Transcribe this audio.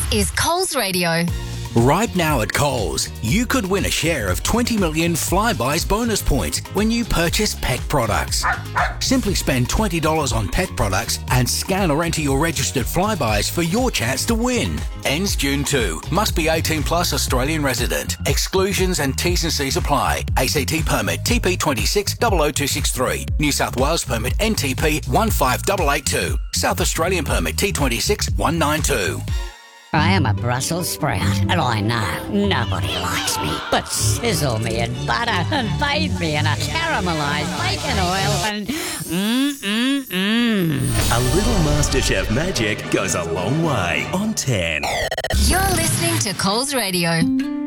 is Coles Radio. Right now at Coles, you could win a share of 20 million Flybuys bonus points when you purchase pet products. Simply spend $20 on pet products and scan or enter your registered Flybuys for your chance to win. Ends June 2. Must be 18 plus Australian resident. Exclusions and T's and C's apply. ACT permit TP26 00263. New South Wales permit NTP 15882. South Australian permit T26 192. I am a Brussels sprout, and I know nobody likes me. But sizzle me in butter and bathe me in a caramelised bacon oil and A little MasterChef magic goes a long way on 10. You're listening to Coles Radio.